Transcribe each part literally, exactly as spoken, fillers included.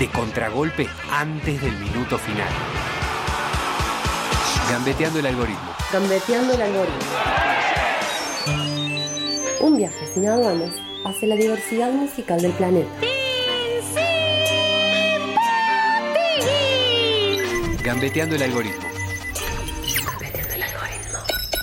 de contragolpe antes del minuto final. Gambeteando el algoritmo. Gambeteando el algoritmo. Un viaje sin aduanas hacia la diversidad musical del planeta. Gambeteando el algoritmo. Gambeteando el algoritmo.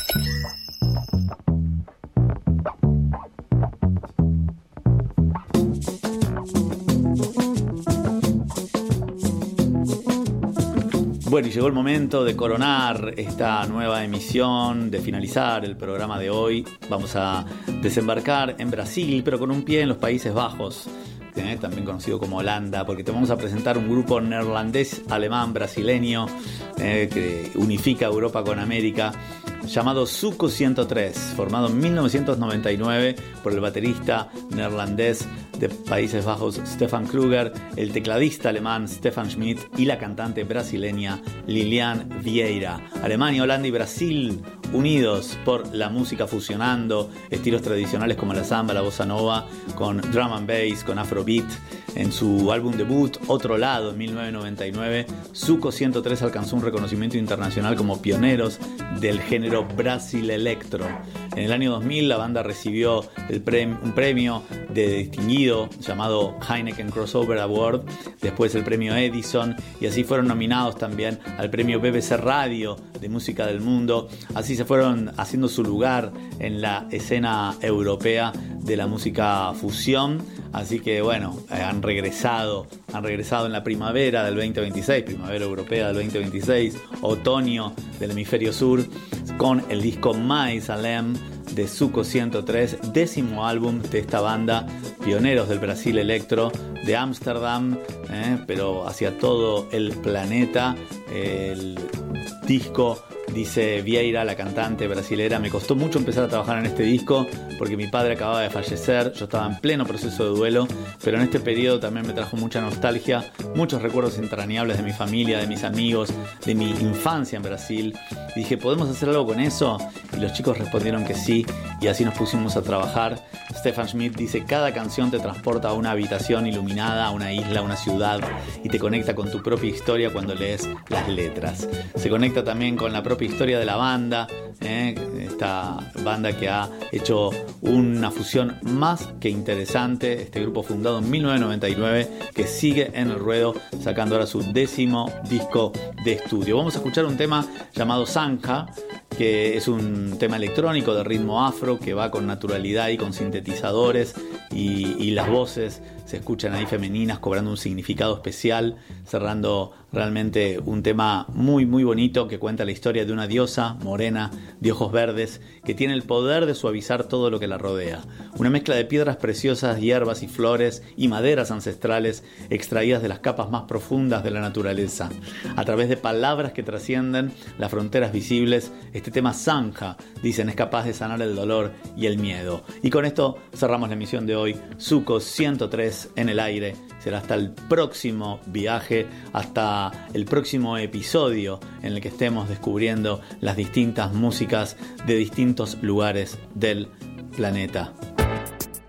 Bueno, y llegó el momento de coronar esta nueva emisión, de finalizar el programa de hoy. Vamos a desembarcar en Brasil, pero con un pie en los Países Bajos, eh, también conocido como Holanda, porque te vamos a presentar un grupo neerlandés, alemán, brasileño, eh, que unifica Europa con América, llamado Suco ciento tres, formado en mil novecientos noventa y nueve por el baterista neerlandés de Países Bajos Stefan Kruger, el tecladista alemán Stefan Schmidt y la cantante brasileña Lilian Vieira. Alemania, Holanda y Brasil unidos por la música, fusionando estilos tradicionales como la samba, la bossa nova, con drum and bass, con afrobeat. En su álbum debut, Otro Lado, en mil novecientos noventa y nueve, Suco ciento tres alcanzó un reconocimiento internacional como pioneros del género Brasil Electro. En el año dos mil, la banda recibió el premio, un premio de distinguido llamado Heineken Crossover Award, después el premio Edison, y así fueron nominados también al premio B B C Radio de Música del Mundo. Así se fueron haciendo su lugar en la escena europea de la música fusión. Así que bueno, eh, han regresado, han regresado en la primavera del veinte veintiséis, primavera europea del veinte veintiséis, otoño del hemisferio sur, con el disco Mais Alem de Suco ciento tres, décimo álbum de esta banda, pioneros del Brasil Electro, de Ámsterdam, eh, pero hacia todo el planeta. El disco, dice Vieira, la cantante brasilera, me costó mucho empezar a trabajar en este disco porque mi padre acababa de fallecer, yo estaba en pleno proceso de duelo, pero en este periodo también me trajo mucha nostalgia, muchos recuerdos entrañables de mi familia, de mis amigos, de mi infancia en Brasil. Y dije, ¿podemos hacer algo con eso? Y los chicos respondieron que sí, y así nos pusimos a trabajar. Stefan Schmidt dice, cada canción te transporta a una habitación iluminada, a una isla, a una ciudad, y te conecta con tu propia historia cuando lees las letras. Se conecta también con la propia historia de la banda, ¿eh? Esta banda que ha hecho una fusión más que interesante, este grupo fundado en mil novecientos noventa y nueve que sigue en el ruedo, sacando ahora su décimo disco de estudio. Vamos a escuchar un tema llamado Sanja, que es un tema electrónico de ritmo afro que va con naturalidad y con sintetizadores, y, y las voces se escuchan ahí femeninas cobrando un significado especial, cerrando realmente un tema muy muy bonito que cuenta la historia de una diosa morena de ojos verdes que tiene el poder de suavizar todo lo que la rodea. Una mezcla de piedras preciosas, hierbas y flores y maderas ancestrales extraídas de las capas más profundas de la naturaleza. A través de palabras que trascienden las fronteras visibles, este tema Sanja, dicen, es capaz de sanar el dolor y el miedo. Y con esto cerramos la emisión de hoy. Suco ciento tres en el aire. Será hasta el próximo viaje, hasta el próximo episodio en el que estemos descubriendo las distintas músicas de distintos lugares del planeta.